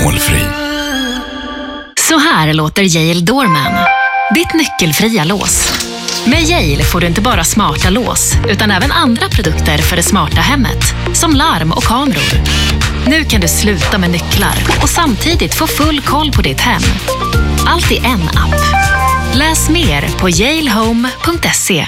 hålfri. Så här låter Yale Doorman. Ditt nyckelfria lås. Med Yale får du inte bara smarta lås, utan även andra produkter för det smarta hemmet. Som larm och kameror. Nu kan du sluta med nycklar och samtidigt få full koll på ditt hem. Allt i en app. Läs mer på yalehome.se.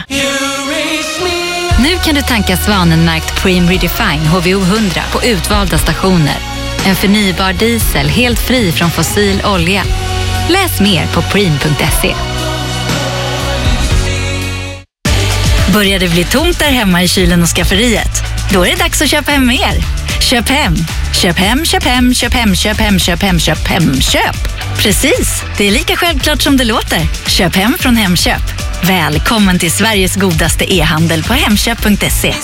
Nu kan du tanka Svanenmärkt Preem Redefine HVO 100 på utvalda stationer. En förnybar diesel helt fri från fossil olja. Läs mer på preem.se. Börjar det bli tomt där hemma i kylen och skafferiet? Då är det dags att köpa hem mer. Köp hem. Köp hem, köp hem, köp hem, köp hem, köp hem, köp hem, köp. Precis, det är lika självklart som det låter. Köp hem från Hemköp. Välkommen till Sveriges godaste e-handel på hemköp.se.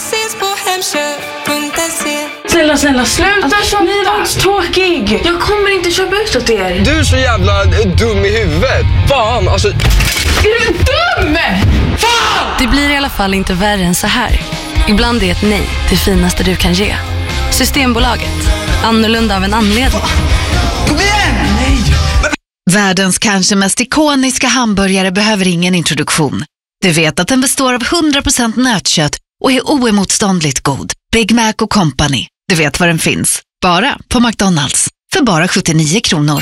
Snälla, sluta så tråkig. Jag kommer inte köpa ut åt er. Du är så jävla dum i huvudet. Fan, alltså. Är du dum? Fan! Det blir i alla fall inte värre än så här. Ibland är ett nej det finaste du kan ge. Systembolaget. Annorlunda av en anledning. Kom igen! Nej! Världens kanske mest ikoniska hamburgare behöver ingen introduktion. Du vet att den består av 100% nötkött och är oemotståndligt god. Big Mac och Company. Du vet var den finns. Bara på McDonald's. För bara 79 kronor.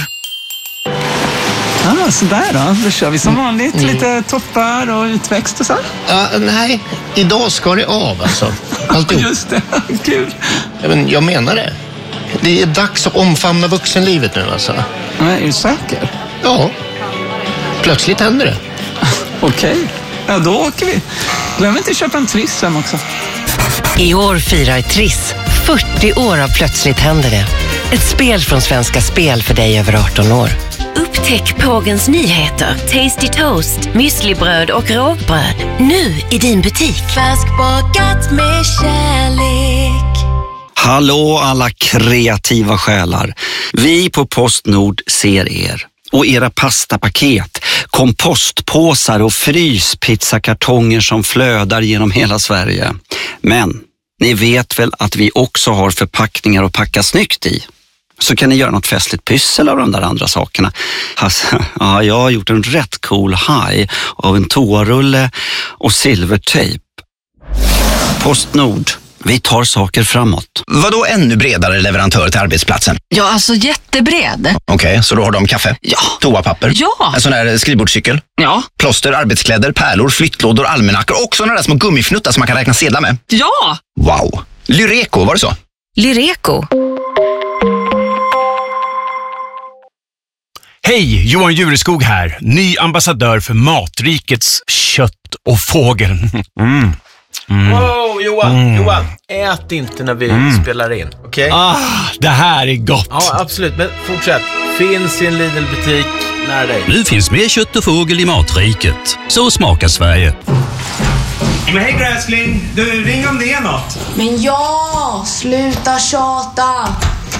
Sådär då kör vi som vanligt. Lite toppar och utväxt och så. Nej, idag ska det av alltså. Just det, kul. Men jag menar det. Det är dags att omfamna vuxenlivet nu alltså. Är du säker? Ja, plötsligt händer det. Okej, ja då åker vi. Glöm inte att köpa en Triss sen också. I år firar Triss 40 år av Plötsligt händer det. Ett spel från Svenska Spel för dig över 18 år. Upptäck Pågens nyheter, Tasty Toast, müslibröd och rågbröd. Nu i din butik. Färskbakat med kärlek. Hallå alla kreativa själar. Vi på Postnord ser er. Och era pastapaket, kompostpåsar och fryspizzakartonger som flödar genom hela Sverige. Men ni vet väl att vi också har förpackningar att packa snyggt i. Så kan ni göra något festligt pyssel av de där andra sakerna. Alltså, ja, jag har gjort en rätt cool haj av en toarulle och silvertejp. Postnord. Vi tar saker framåt. Vadå ännu bredare leverantör till arbetsplatsen? Ja, alltså jättebred. Okej, så då har de kaffe? Ja. Toapapper? Ja. En sån här skrivbordscykel? Ja. Plåster, arbetskläder, pärlor, flyttlådor, almanackor och såna där små gummifnuttar som man kan räkna sedlar med? Ja! Wow. Lyreco, var det så? Lyreco. Hej, Johan Jureskog här. Ny ambassadör för Matrikets kött och fågel. Wow, Johan, ät inte när vi spelar in, okej? Det här är gott. Ja, absolut, men fortsätt. Finns i en Lidl-butik nära dig. Nu finns mer kött och fågel i Matriket. Så smakar Sverige. Men hej gräsling, du ring om det är något. Men ja, sluta tjata.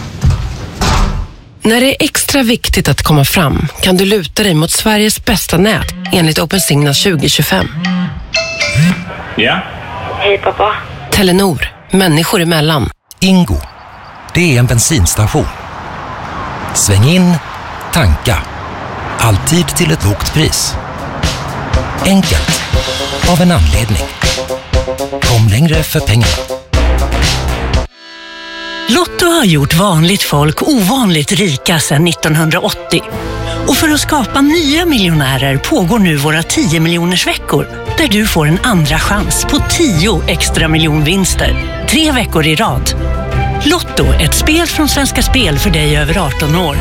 När det är extra viktigt att komma fram kan du luta dig mot Sveriges bästa nät enligt OpenSignal 2025. Ja. Hej pappa. Telenor, människor emellan. Ingo, det är en bensinstation. Sväng in, tanka. Alltid till ett lågt pris. Enkelt, av en anledning. Kom längre för pengarna. Lotto har gjort vanligt folk ovanligt rika sedan 1980. Och för att skapa nya miljonärer pågår nu våra 10 miljoners veckor, där du får en andra chans på 10 extra miljonvinster. 3 veckor i rad. Lotto, ett spel från Svenska Spel för dig över 18 år.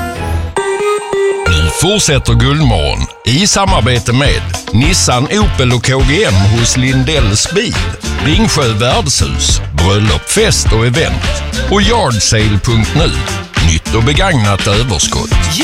Nu fortsätter Guldmorgon i samarbete med Nissan, Opel och KGM hos Lindells bil, Ringsjö värdshus, bröllop, fest och event och yardsale.nu. Nytt och begagnat överskott.